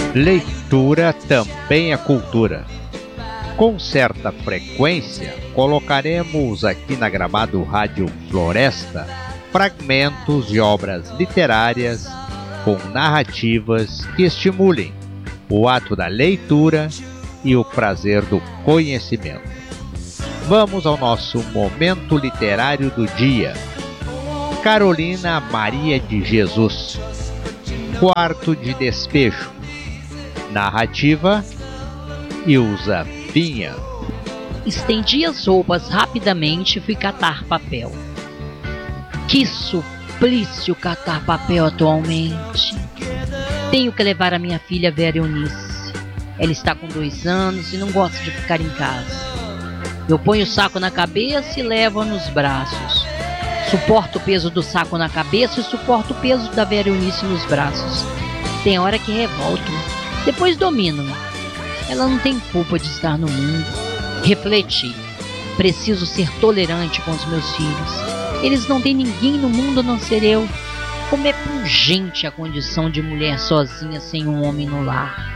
Leitura também é cultura. Com certa frequência, colocaremos aqui na Gramado Rádio Floresta fragmentos de obras literárias com narrativas que estimulem o ato da leitura e o prazer do conhecimento. Vamos ao nosso momento literário do dia. Carolina Maria de Jesus, Quarto de Despejo. Narrativa: Ilza Pinha. Estendi as roupas rapidamente e fui catar papel. Que suplício catar papel atualmente. Tenho que levar a minha filha Vera Eunice. Ela está com 2 anos e não gosta de ficar em casa. Eu ponho o saco na cabeça e levo-a nos braços. Suporto o peso do saco na cabeça e suporto o peso da Vera Eunice nos braços. Tem hora que revolto, depois domino-me. Ela não tem culpa de estar no mundo. Refleti. Preciso ser tolerante com os meus filhos. Eles não têm ninguém no mundo a não ser eu. Como é pungente a condição de mulher sozinha sem um homem no lar.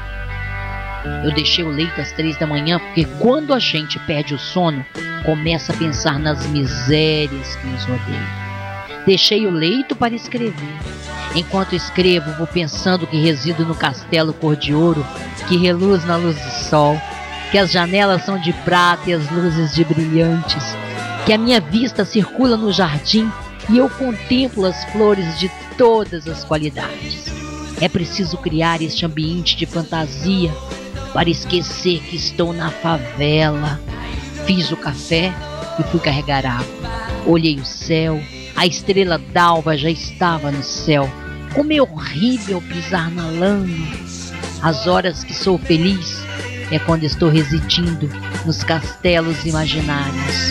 Eu deixei o leito às 3 da manhã porque quando a gente perde o sono, começa a pensar nas misérias que nos rodeiam. Deixei o leito para escrever. Enquanto escrevo, vou pensando que resido no castelo cor de ouro, que reluz na luz do sol, que as janelas são de prata e as luzes de brilhantes, que a minha vista circula no jardim e eu contemplo as flores de todas as qualidades. É preciso criar este ambiente de fantasia para esquecer que estou na favela. Fiz o café e fui carregar água. Olhei o céu, a estrela d'alva já estava no céu. Como é horrível pisar na lama. As horas que sou feliz é quando estou residindo nos castelos imaginários.